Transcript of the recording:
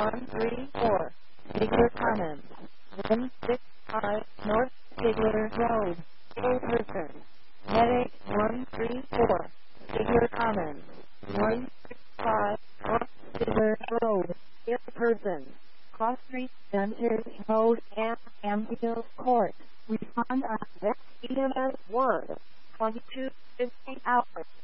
134, Ziegler Commons, 165 North Ziegler Road, person. Headache 134, Ziegler Commons, 165 North Ziegler Road, person. Cross Street, Dungeon Road, and Amfield Court. Respond at this EMS word, 22:50 hours.